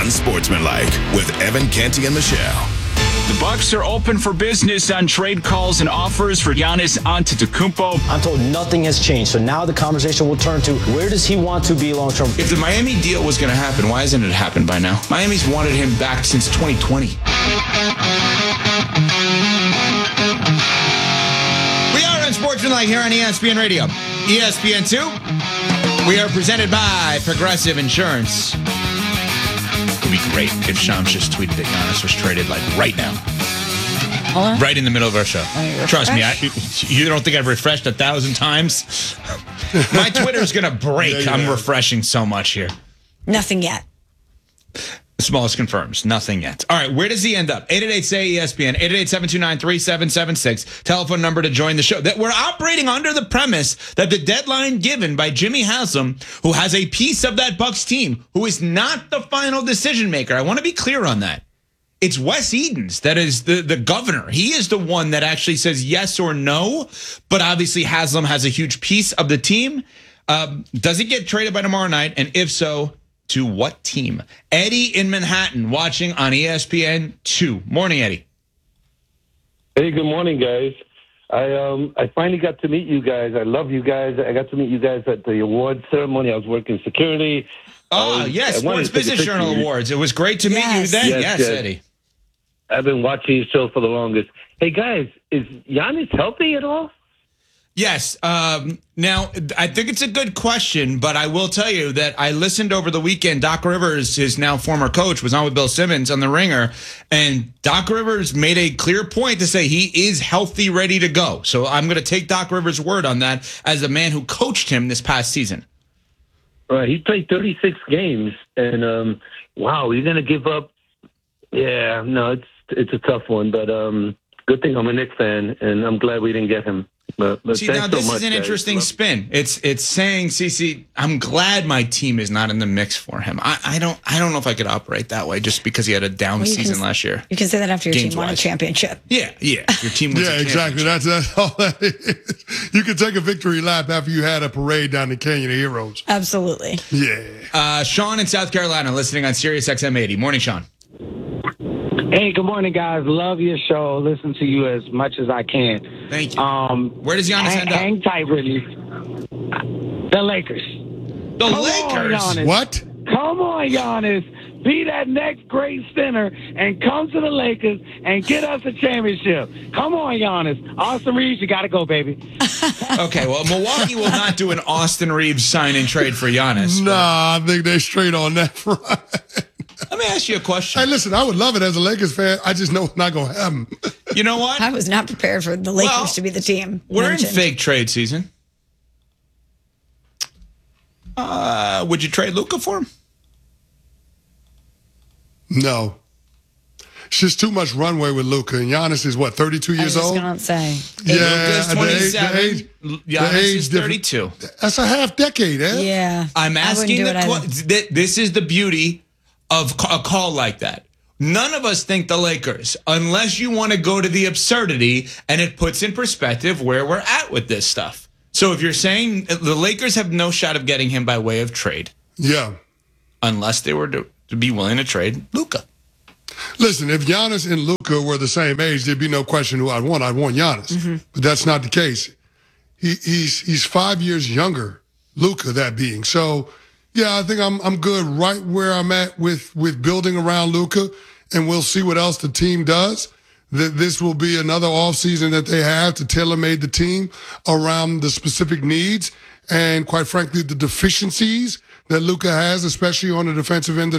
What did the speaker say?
Unsportsmanlike with Evan Canty and Michelle. The Bucks are open for business on trade calls and offers for Giannis Antetokounmpo. I'm told nothing has changed, so now the conversation will turn to where does he want to be long term? If the Miami deal was going to happen, why hasn't it happened by now? Miami's wanted him back since 2020. We are Unsportsmanlike here on ESPN Radio. ESPN2. We are presented by Progressive Insurance. It would be great if Shams just tweeted that Giannis was traded like right now. Hold on. Right in the middle of our show. Trust me, you don't think I've refreshed 1,000 times? My Twitter's going to break. I'm refreshing so much here. Nothing yet. Smallest confirms. Nothing yet. All right, where does he end up? 888-SAY-ESPN, 888-729-3776. Telephone number to join the show. That we're operating under the premise that the deadline given by Jimmy Haslam, who has a piece of that Bucks team, who is not the final decision maker. I want to be clear on that. It's Wes Edens that is the governor. He is the one that actually says yes or no, but obviously Haslam has a huge piece of the team. Does he get traded by tomorrow night? And if so, to what team? Eddie in Manhattan watching on ESPN2. Morning, Eddie. Hey, good morning, guys. I finally got to meet you guys. I love you guys. I got to meet you guys at the awards ceremony. I was working security. Yes, Sports Business Journal Awards. It was great to meet you then. Yes, Eddie. I've been watching your show for the longest. Hey, guys, is Giannis healthy at all? Yes. Now, I think it's a good question, but I will tell you that I listened over the weekend. Doc Rivers, his now former coach, was on with Bill Simmons on The Ringer, and Doc Rivers made a clear point to say he is healthy, ready to go. So I'm going to take Doc Rivers' word on that as the man who coached him this past season. Right. He played 36 games, and wow, you're going to give up? Yeah, no, it's a tough one, but good thing I'm a Knicks fan, and I'm glad we didn't get him. But see, now this is an interesting spin. It's saying, CC, I'm glad my team is not in the mix for him. I don't know if I could operate that way just because he had a down season last year. You can say that after your team won a championship. Yeah. Your team wins a exactly. That's all that is. You can take a victory lap after you had a parade down the Canyon of Heroes. Absolutely. Yeah. Sean in South Carolina listening on Sirius XM 80. Morning, Sean. Hey, good morning, guys. Love your show. Listen to you as much as I can. Thank you. Where does Giannis end up? Hang tight with me. The Lakers. The Lakers? On, what? Come on, Giannis. Be that next great center and come to the Lakers and get us a championship. Come on, Giannis. Austin Reeves, you got to go, baby. Okay, well, Milwaukee will not do an Austin Reeves sign and trade for Giannis. Nah, I think they're straight on that front. Let me ask you a question. Hey, listen, I would love it as a Lakers fan. I just know it's not going to happen. You know what? I was not prepared for the Lakers to be the team. We're in fake trade season. Would you trade Luka for him? No. It's just too much runway with Luka. And Giannis is, 32 years old? I was going to say. Luka's 27. Giannis is 32. That's a half decade, eh? Yeah. I'm asking this is the beauty of a call like that. None of us think the Lakers, unless you want to go to the absurdity, and it puts in perspective where we're at with this stuff. So if you're saying the Lakers have no shot of getting him by way of trade. Yeah. Unless they were to be willing to trade Luka. Listen, if Giannis and Luka were the same age, there'd be no question who I'd want. I'd want Giannis. Mm-hmm. But that's not the case. He's 5 years younger, Luka, that being. So, yeah, I think I'm good right where I'm at with building around Luka, and we'll see what else the team does. This will be another offseason that they have to tailor-made the team around the specific needs and, quite frankly, the deficiencies that Luka has, especially on the defensive end of